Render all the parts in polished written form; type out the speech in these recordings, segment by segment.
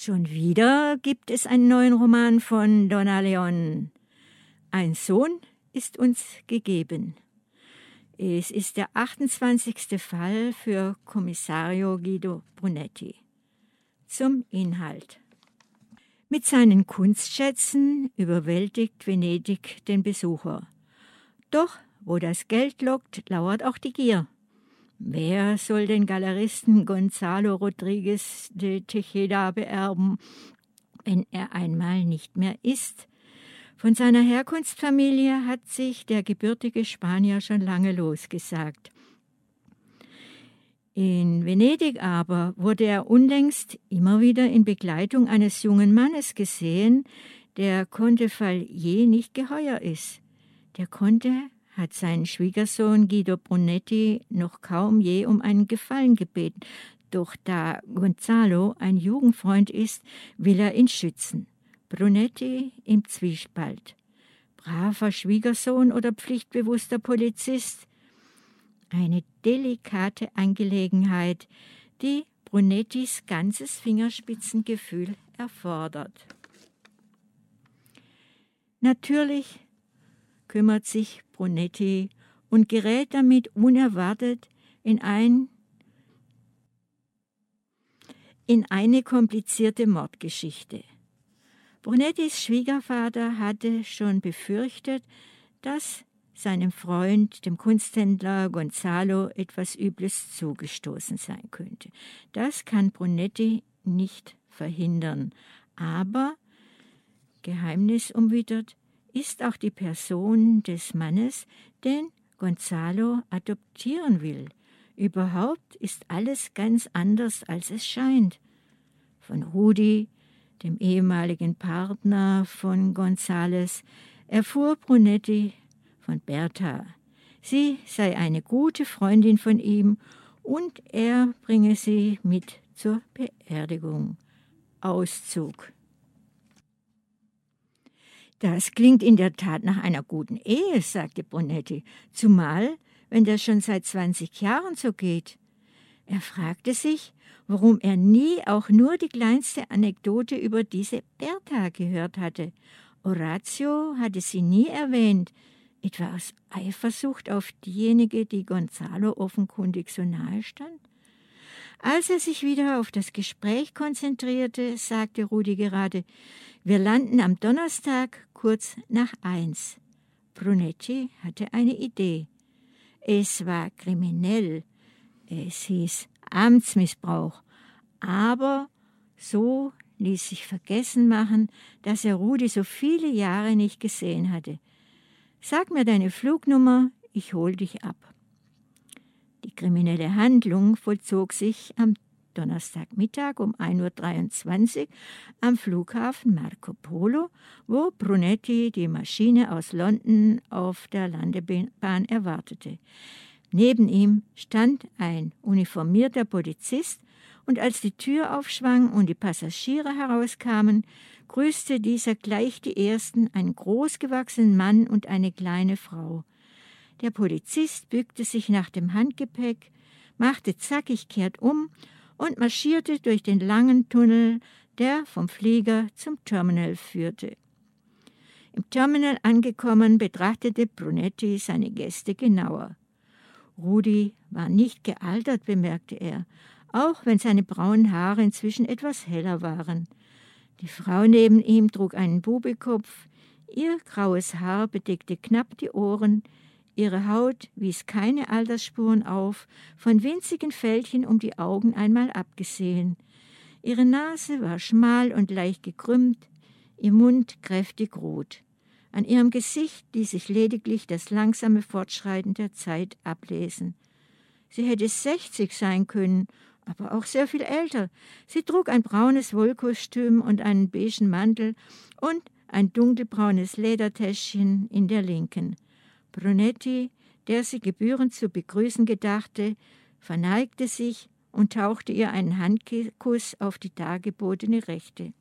Schon wieder gibt es einen neuen Roman von Donna Leon. Ein Sohn ist uns gegeben. Es ist der 28. Fall für Kommissario Guido Brunetti. Zum Inhalt. Mit seinen Kunstschätzen überwältigt Venedig den Besucher. Doch wo das Geld lockt, lauert auch die Gier. Wer soll den Galeristen Gonzalo Rodriguez de Tejeda beerben, wenn er einmal nicht mehr ist? Von seiner Herkunftsfamilie hat sich der gebürtige Spanier schon lange losgesagt. In Venedig aber wurde er unlängst immer wieder in Begleitung eines jungen Mannes gesehen, der Conte je nicht geheuer ist. Der Conte hat seinen Schwiegersohn Guido Brunetti noch kaum je um einen Gefallen gebeten. Doch da Gonzalo ein Jugendfreund ist, will er ihn schützen. Brunetti im Zwiespalt. Braver Schwiegersohn oder pflichtbewusster Polizist? Eine delikate Angelegenheit, die Brunettis ganzes Fingerspitzengefühl erfordert. Natürlich kümmert sich Brunetti und gerät damit unerwartet in eine komplizierte Mordgeschichte. Brunettis Schwiegervater hatte schon befürchtet, dass seinem Freund, dem Kunsthändler Gonzalo, etwas Übles zugestoßen sein könnte. Das kann Brunetti nicht verhindern, aber geheimnisumwittert ist auch die Person des Mannes, den Gonzalo adoptieren will. Überhaupt ist alles ganz anders, als es scheint. Von Rudi, dem ehemaligen Partner von Gonzales, erfuhr Brunetti von Bertha. Sie sei eine gute Freundin von ihm und er bringe sie mit zur Beerdigung. Auszug. Das klingt in der Tat nach einer guten Ehe, sagte Brunetti, zumal, wenn das schon seit 20 Jahren so geht. Er fragte sich, warum er nie auch nur die kleinste Anekdote über diese Bertha gehört hatte. Orazio hatte sie nie erwähnt, etwa aus Eifersucht auf diejenige, die Gonzalo offenkundig so nahe stand. Als er sich wieder auf das Gespräch konzentrierte, sagte Rudi gerade, wir landen am Donnerstag kurz nach 1. Brunetti hatte eine Idee. Es war kriminell. Es hieß Amtsmissbrauch. Aber so ließ sich vergessen machen, dass er Rudi so viele Jahre nicht gesehen hatte. Sag mir deine Flugnummer, ich hol dich ab. Die kriminelle Handlung vollzog sich am Donnerstagmittag um 1:23 Uhr am Flughafen Marco Polo, wo Brunetti die Maschine aus London auf der Landebahn erwartete. Neben ihm stand ein uniformierter Polizist und als die Tür aufschwang und die Passagiere herauskamen, grüßte dieser gleich die ersten, einen großgewachsenen Mann und eine kleine Frau. Der Polizist bückte sich nach dem Handgepäck, machte zackig kehrt um und marschierte durch den langen Tunnel, der vom Flieger zum Terminal führte. Im Terminal angekommen, betrachtete Brunetti seine Gäste genauer. Rudi war nicht gealtert, bemerkte er, auch wenn seine braunen Haare inzwischen etwas heller waren. Die Frau neben ihm trug einen Bubikopf, ihr graues Haar bedeckte knapp die Ohren, ihre Haut wies keine Altersspuren auf, von winzigen Fältchen um die Augen einmal abgesehen. Ihre Nase war schmal und leicht gekrümmt, ihr Mund kräftig rot. An ihrem Gesicht ließ sich lediglich das langsame Fortschreiten der Zeit ablesen. Sie hätte 60 sein können, aber auch sehr viel älter. Sie trug ein braunes Wollkostüm und einen beigen Mantel und ein dunkelbraunes Ledertäschchen in der linken. Brunetti, der sie gebührend zu begrüßen gedachte, verneigte sich und tauchte ihr einen Handkuss auf die dargebotene Rechte.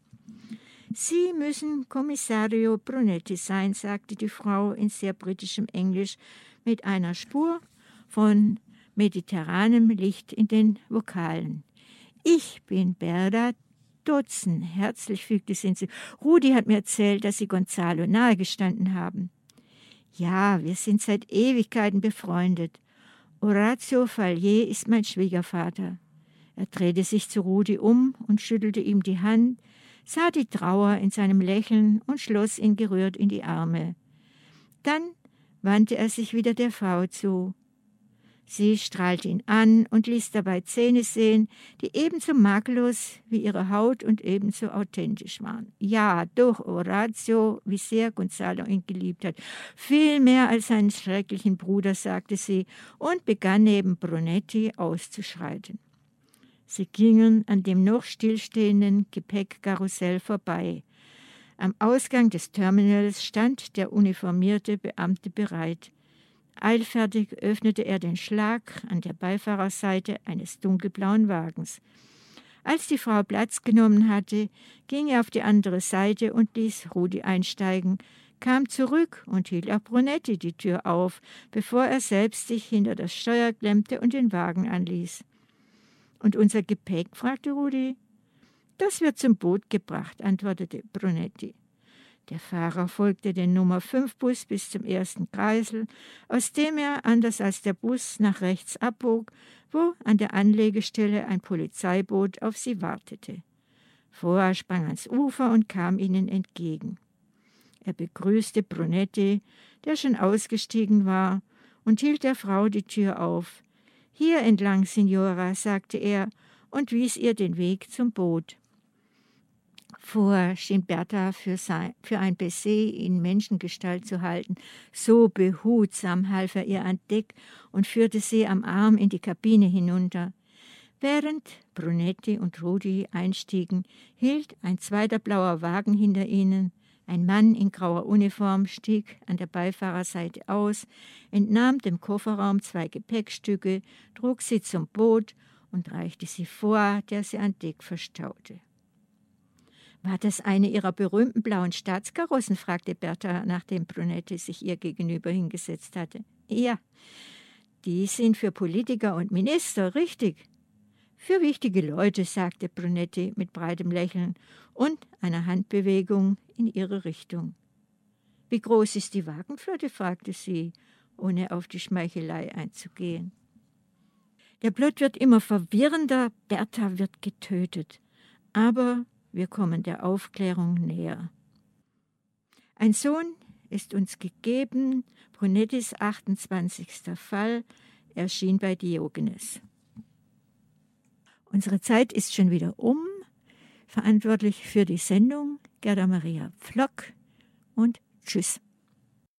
»Sie müssen Kommissario Brunetti sein«, sagte die Frau in sehr britischem Englisch mit einer Spur von mediterranem Licht in den Vokalen. »Ich bin Berta Stutzen. Herzlich, fügte sie hinzu. Rudi hat mir erzählt, dass Sie Gonzalo nahegestanden haben. Ja, wir sind seit Ewigkeiten befreundet. Orazio Fallier ist mein Schwiegervater. Er drehte sich zu Rudi um und schüttelte ihm die Hand, sah die Trauer in seinem Lächeln und schloss ihn gerührt in die Arme. Dann wandte er sich wieder der Frau zu. Sie strahlte ihn an und ließ dabei Zähne sehen, die ebenso makellos wie ihre Haut und ebenso authentisch waren. Ja, doch, Orazio, wie sehr Gonzalo ihn geliebt hat. Viel mehr als seinen schrecklichen Bruder, sagte sie und begann neben Brunetti auszuschreiten. Sie gingen an dem noch stillstehenden Gepäckkarussell vorbei. Am Ausgang des Terminals stand der uniformierte Beamte bereit. Eilfertig öffnete er den Schlag an der Beifahrerseite eines dunkelblauen Wagens. Als die Frau Platz genommen hatte, ging er auf die andere Seite und ließ Rudi einsteigen, kam zurück und hielt auch Brunetti die Tür auf, bevor er selbst sich hinter das Steuer klemmte und den Wagen anließ. »Und unser Gepäck?« fragte Rudi. »Das wird zum Boot gebracht«, antwortete Brunetti. Der Fahrer folgte den Nummer-5-Bus bis zum ersten Kreisel, aus dem er, anders als der Bus, nach rechts abbog, wo an der Anlegestelle ein Polizeiboot auf sie wartete. Foa sprang ans Ufer und kam ihnen entgegen. Er begrüßte Brunetti, der schon ausgestiegen war, und hielt der Frau die Tür auf. »Hier entlang, Signora«, sagte er und wies ihr den Weg zum Boot. Vorher schien Bertha für ein Baiser in Menschengestalt zu halten. So behutsam half er ihr an Deck und führte sie am Arm in die Kabine hinunter. Während Brunetti und Rudi einstiegen, hielt ein zweiter blauer Wagen hinter ihnen. Ein Mann in grauer Uniform stieg an der Beifahrerseite aus, entnahm dem Kofferraum 2 Gepäckstücke, trug sie zum Boot und reichte sie vor, der sie an Deck verstaute. »War das eine Ihrer berühmten blauen Staatskarossen?« fragte Bertha, nachdem Brunetti sich ihr gegenüber hingesetzt hatte. »Ja, die sind für Politiker und Minister, richtig.« »Für wichtige Leute«, sagte Brunetti mit breitem Lächeln und einer Handbewegung in ihre Richtung. »Wie groß ist die Wagenflotte?« fragte sie, ohne auf die Schmeichelei einzugehen. Der Plot wird immer verwirrender, Bertha wird getötet. Aber wir kommen der Aufklärung näher. Ein Sohn ist uns gegeben, Brunettis 28. Fall, erschien bei Diogenes. Unsere Zeit ist schon wieder um. Verantwortlich für die Sendung Gerda Maria Pflock und tschüss.